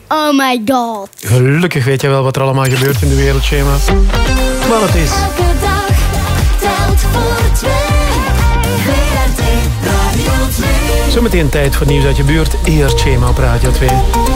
Oh my god. Gelukkig weet je wel wat er allemaal gebeurt in de wereld, Shema. Maar het is... Elke dag telt voor twee. WRT Radio 2. Zometeen tijd voor nieuws uit je buurt. Eerst Shema op Radio 2.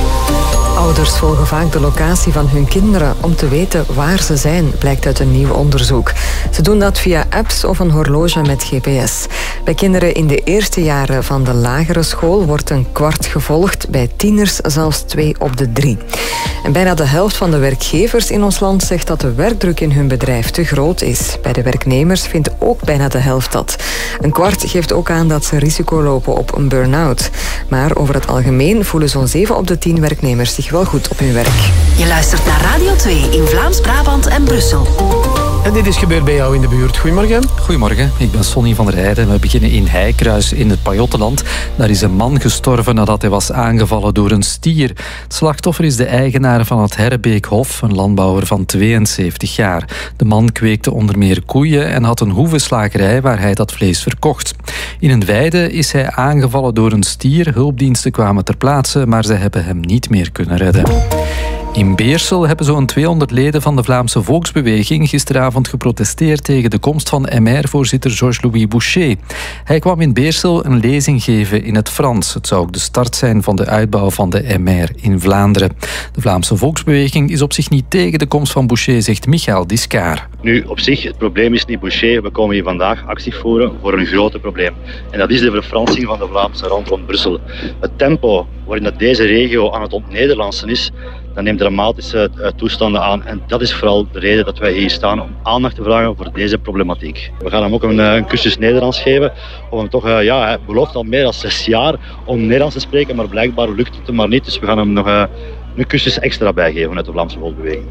Ouders volgen vaak de locatie van hun kinderen om te weten waar ze zijn, blijkt uit een nieuw onderzoek. Ze doen dat via apps of een horloge met GPS. Bij kinderen in de eerste jaren van de lagere school wordt een kwart gevolgd, bij tieners zelfs 2 op de 3. En bijna de helft van de werkgevers in ons land zegt dat de werkdruk in hun bedrijf te groot is. Bij de werknemers vindt ook bijna de helft dat. Een kwart geeft ook aan dat ze risico lopen op een burn-out. Maar over het algemeen voelen zo'n 7 op de 10 werknemers zich wel goed op hun werk. Je luistert naar Radio 2 in Vlaams-Brabant en Brussel. En dit is gebeurd bij jou in de buurt. Goedemorgen. Goedemorgen, ik ben Sonny van der Heijden. We beginnen in Heikruis in het Pajottenland. Daar is een man gestorven nadat hij was aangevallen door een stier. Het slachtoffer is de eigenaar van het Herrebeekhof, een landbouwer van 72 jaar. De man kweekte onder meer koeien en had een hoevenslagerij waar hij dat vlees verkocht. In een weide is hij aangevallen door een stier. Hulpdiensten kwamen ter plaatse, maar ze hebben hem niet meer kunnen redden. In Beersel hebben zo'n 200 leden van de Vlaamse Volksbeweging gisteravond geprotesteerd tegen de komst van MR-voorzitter Georges-Louis Boucher. Hij kwam in Beersel een lezing geven in het Frans. Het zou ook de start zijn van de uitbouw van de MR in Vlaanderen. De Vlaamse Volksbeweging is op zich niet tegen de komst van Boucher, zegt Michael Discaar. Nu, op zich, het probleem is niet Boucher. We komen hier vandaag actie voeren voor een groter probleem. En dat is de verfransing van de Vlaamse rand rond Brussel. Het tempo waarin dat deze regio aan het ontnederlandsen is, dat neemt dramatische toestanden aan. En dat is vooral de reden dat wij hier staan, om aandacht te vragen voor deze problematiek. We gaan hem ook een cursus Nederlands geven. Om hem toch, hij belooft al meer dan 6 jaar om Nederlands te spreken, maar blijkbaar lukt het hem maar niet. Dus we gaan hem nog een cursus extra bijgeven uit de Vlaamse Volksbeweging.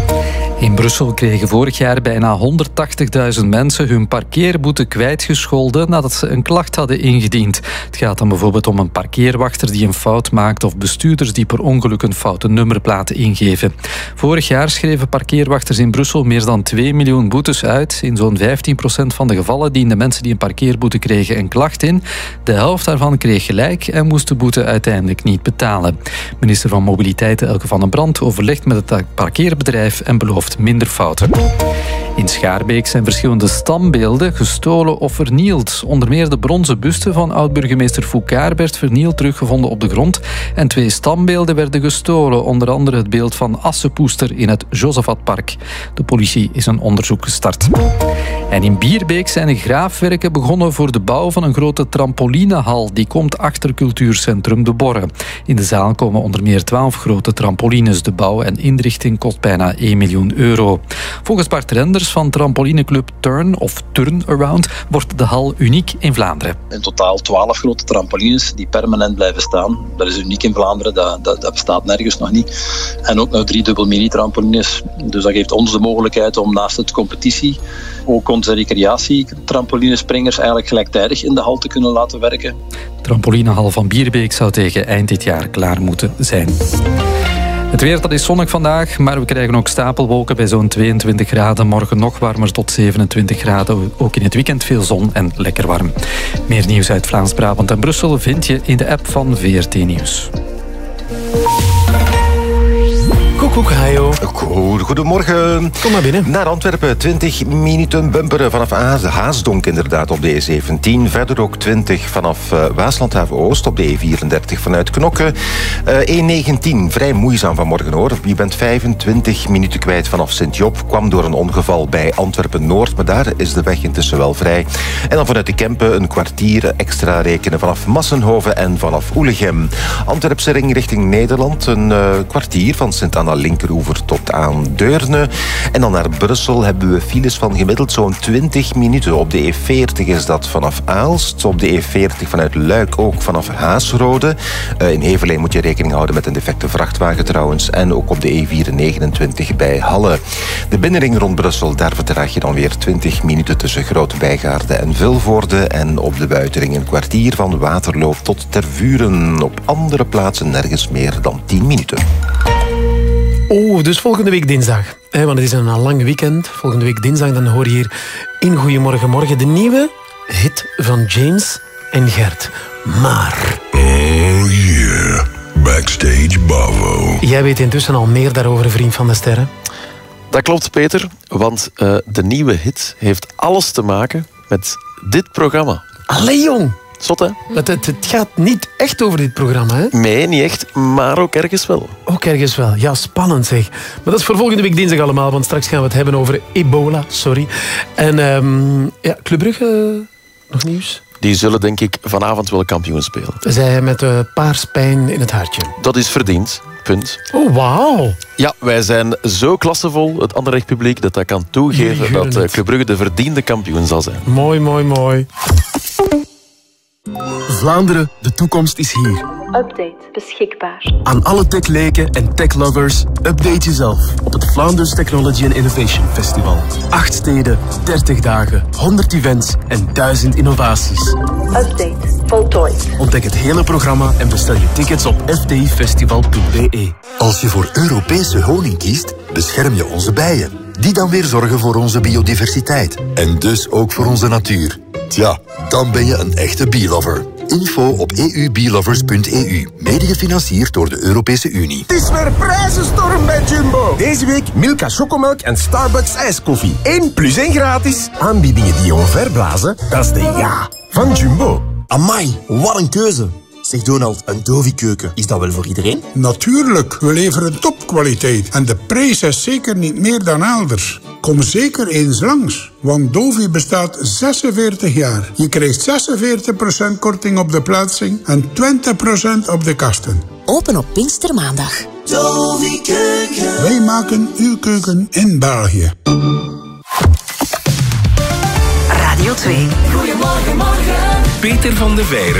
In Brussel kregen vorig jaar bijna 180.000 mensen hun parkeerboete kwijtgescholden nadat ze een klacht hadden ingediend. Het gaat dan bijvoorbeeld om een parkeerwachter die een fout maakt of bestuurders die per ongeluk een foute nummerplaten ingeven. Vorig jaar schreven parkeerwachters in Brussel meer dan 2 miljoen boetes uit. In zo'n 15% van de gevallen dienden mensen die een parkeerboete kregen een klacht in. De helft daarvan kreeg gelijk en moest de boete uiteindelijk niet betalen. Minister van Mobiliteit Elke van den Brand overlegt met het parkeerbedrijf en belooft minder fouten. In Schaarbeek zijn verschillende standbeelden gestolen of vernield. Onder meer de bronzen buste van oud-burgemeester Foucault werd vernield teruggevonden op de grond. En 2 standbeelden werden gestolen, onder andere het beeld van Assepoester in het Josafatpark. De politie is een onderzoek gestart. En in Bierbeek zijn de graafwerken begonnen voor de bouw van een grote trampolinehal. Die komt achter cultuurcentrum De Borre. In de zaal komen onder meer 12 grote trampolines. De bouw en inrichting kost bijna 1 miljoen euro. Volgens Bart Renders van trampolineclub Turnaround wordt de hal uniek in Vlaanderen. In totaal 12 grote trampolines die permanent blijven staan. Dat is uniek in Vlaanderen, dat bestaat nergens nog niet. En ook nog 3 dubbel mini-trampolines. Dus dat geeft ons de mogelijkheid om naast het competitie ook onze recreatie-trampolinespringers eigenlijk gelijktijdig in de hal te kunnen laten werken. De trampolinehal van Bierbeek zou tegen eind dit jaar klaar moeten zijn. Het weer, dat is zonnig vandaag, maar we krijgen ook stapelwolken bij zo'n 22 graden. Morgen nog warmer tot 27 graden. Ook in het weekend veel zon en lekker warm. Meer nieuws uit Vlaams-Brabant en Brussel vind je in de app van VRT Nieuws. Hajo. Goedemorgen. Kom maar binnen. Naar Antwerpen, 20 minuten bumperen vanaf Haasdonk inderdaad op de E17. Verder ook 20 vanaf Waaslandhaven Oost op de E34 vanuit Knokke. E19, vrij moeizaam vanmorgen hoor. Je bent 25 minuten kwijt vanaf Sint-Job. Kwam door een ongeval bij Antwerpen-Noord, maar daar is de weg intussen wel vrij. En dan vanuit de Kempen een kwartier extra rekenen vanaf Massenhoven en vanaf Oelegem. Antwerpse ring richting Nederland, een kwartier van Sint-Anna linkeroever tot aan Deurne. En dan naar Brussel hebben we files van gemiddeld zo'n 20 minuten. Op de E40 is dat vanaf Aalst. Op de E40 vanuit Luik ook vanaf Haasrode. In Heverlee moet je rekening houden met een defecte vrachtwagen trouwens. En ook op de E429 bij Halle. De binnenring rond Brussel, daar vertraag je dan weer 20 minuten tussen Groot-Bijgaarde en Vilvoorde. En op de buitenring een kwartier van Waterloo tot Tervuren. Op andere plaatsen nergens meer dan 10 minuten. Dus volgende week dinsdag. Want het is een lang weekend. Volgende week dinsdag dan hoor je hier in Goedemorgen Morgen de nieuwe hit van James en Gert. Maar... Oh yeah, Backstage Bavo. Jij weet intussen al meer daarover, vriend van de sterren. Dat klopt, Peter, want de nieuwe hit heeft alles te maken met dit programma. Allee, jong! Zot, hè? Het gaat niet echt over dit programma, hè? Nee, niet echt, maar ook ergens wel. Ook ergens wel. Ja, spannend zeg. Maar dat is voor volgende week dinsdag allemaal, want straks gaan we het hebben over ebola, sorry. En Club Brugge, nog nieuws? Die zullen denk ik vanavond wel kampioen spelen. Zij met paarspijn in het hartje. Dat is verdiend, punt. Oh, wauw. Ja, wij zijn zo klassevol, het Anderlecht publiek, dat kan toegeven dat Club Brugge de verdiende kampioen zal zijn. Mooi, mooi, mooi. Vlaanderen, de toekomst is hier. Update beschikbaar. Aan alle techleken en techlovers, update jezelf op het Vlaanders Technology and Innovation Festival. 8 steden, 30 dagen, 100 events en 1000 innovaties. Update voltooid. Ontdek het hele programma en bestel je tickets op fdifestival.be. Als je voor Europese honing kiest, bescherm je onze bijen. Die dan weer zorgen voor onze biodiversiteit. En dus ook voor onze natuur. Tja, dan ben je een echte bee-lover. Info op eubeelovers.eu. Mede gefinancierd door de Europese Unie. Het is weer prijzenstorm bij Jumbo. Deze week Milka chocomelk en Starbucks ijskoffie. 1 + 1 gratis. Aanbiedingen die je omverblazen, dat is de ja van Jumbo. Amai, wat een keuze. Zeg Donald, een Dovi-keuken, is dat wel voor iedereen? Natuurlijk, we leveren topkwaliteit. En de prijs is zeker niet meer dan elders. Kom zeker eens langs, want Dovi bestaat 46 jaar. Je krijgt 46% korting op de plaatsing en 20% op de kasten. Open op Pinkstermaandag. Dovi-keuken. Wij maken uw keuken in België. Radio 2. Goedemorgen, morgen. Peter van de Veijren.